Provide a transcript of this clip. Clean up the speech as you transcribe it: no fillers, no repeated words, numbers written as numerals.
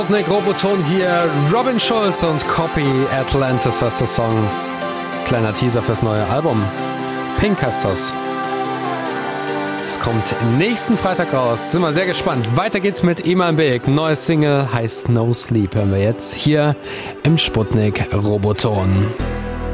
Sputnik Roboton hier, Robin Schulz und Copy Atlantis heißt der Song. Kleiner Teaser fürs neue Album. Pink heißt das. Es kommt nächsten Freitag raus. Sind wir sehr gespannt. Weiter geht's mit Iman Big. Neues Single heißt No Sleep. Hören wir jetzt hier im Sputnik Roboton.